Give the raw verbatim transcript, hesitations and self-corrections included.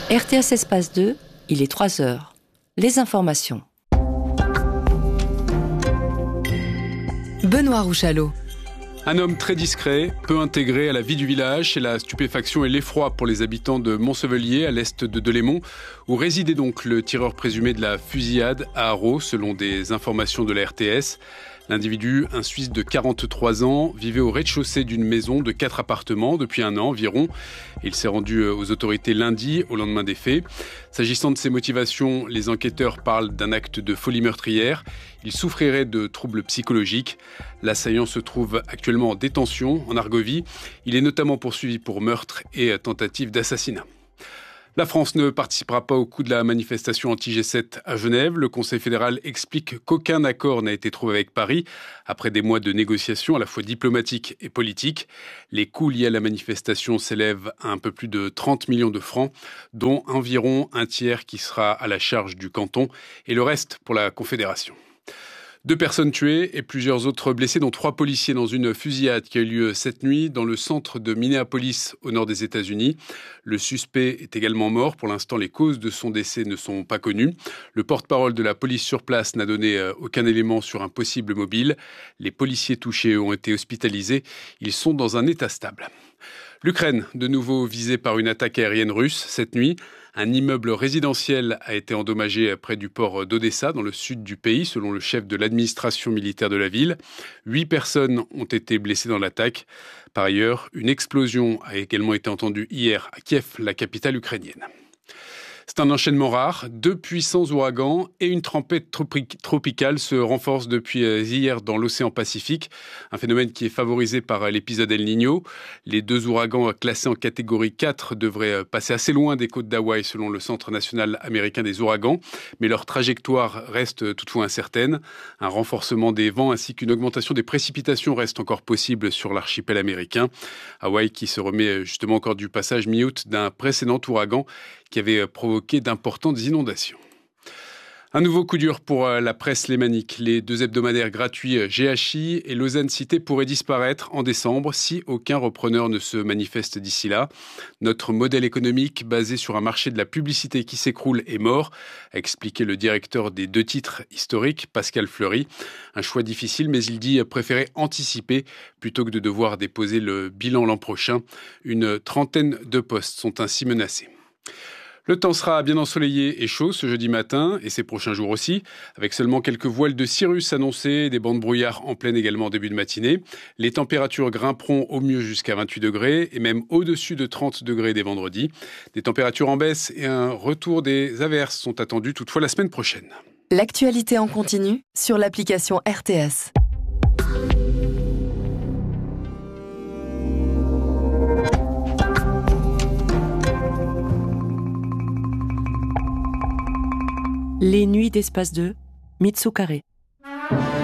R T S Espace deux, il est trois heures. Les informations. Benoît Rouchalot. Un homme très discret, peu intégré à la vie du village, c'est la stupéfaction et l'effroi pour les habitants de Montsevelier, à l'est de Delémont, où résidait donc le tireur présumé de la fusillade à Haro, selon des informations de la R T S. L'individu, un Suisse de quarante-trois ans, vivait au rez-de-chaussée d'une maison de quatre appartements depuis un an environ. Il s'est rendu aux autorités lundi, au lendemain des faits. S'agissant de ses motivations, les enquêteurs parlent d'un acte de folie meurtrière. Il souffrirait de troubles psychologiques. L'assaillant se trouve actuellement en détention en Argovie. Il est notamment poursuivi pour meurtre et tentative d'assassinat. La France ne participera pas au coup de la manifestation anti-G sept à Genève. Le Conseil fédéral explique qu'aucun accord n'a été trouvé avec Paris après des mois de négociations à la fois diplomatiques et politiques. Les coûts liés à la manifestation s'élèvent à un peu plus de trente millions de francs, dont environ un tiers qui sera à la charge du canton et le reste pour la Confédération. Deux personnes tuées et plusieurs autres blessés, dont trois policiers dans une fusillade qui a eu lieu cette nuit dans le centre de Minneapolis, au nord des États-Unis. Le suspect est également mort. Pour l'instant, les causes de son décès ne sont pas connues. Le porte-parole de la police sur place n'a donné aucun élément sur un possible mobile. Les policiers touchés ont été hospitalisés. Ils sont dans un état stable. L'Ukraine, de nouveau visée par une attaque aérienne russe cette nuit. Un immeuble résidentiel a été endommagé près du port d'Odessa, dans le sud du pays, selon le chef de l'administration militaire de la ville. Huit personnes ont été blessées dans l'attaque. Par ailleurs, une explosion a également été entendue hier à Kiev, la capitale ukrainienne. C'est un enchaînement rare. Deux puissants ouragans et une tempête tropicale se renforcent depuis hier dans l'océan Pacifique. Un phénomène qui est favorisé par l'épisode El Niño. Les deux ouragans classés en catégorie quatre devraient passer assez loin des côtes d'Hawaï selon le Centre national américain des ouragans. Mais leur trajectoire reste toutefois incertaine. Un renforcement des vents ainsi qu'une augmentation des précipitations restent encore possibles sur l'archipel américain. Hawaï qui se remet justement encore du passage mi-août d'un précédent ouragan qui avait provoqué d'importantes inondations. Un nouveau coup dur pour la presse lémanique. Les deux hebdomadaires gratuits G H I et Lausanne Cité pourraient disparaître en décembre si aucun repreneur ne se manifeste d'ici là. Notre modèle économique basé sur un marché de la publicité qui s'écroule est mort, a expliqué le directeur des deux titres historiques, Pascal Fleury. Un choix difficile, mais il dit préférer anticiper plutôt que de devoir déposer le bilan l'an prochain. Une trentaine de postes sont ainsi menacés. Le temps sera bien ensoleillé et chaud ce jeudi matin et ces prochains jours aussi, avec seulement quelques voiles de cirrus annoncées, des bancs de brouillard en pleine également en début de matinée. Les températures grimperont au mieux jusqu'à vingt-huit degrés et même au-dessus de trente degrés dès vendredi. Des températures en baisse et un retour des averses sont attendus toutefois la semaine prochaine. L'actualité en continu sur l'application R T S. Les nuits d'Espace deux, Mitsu Carré.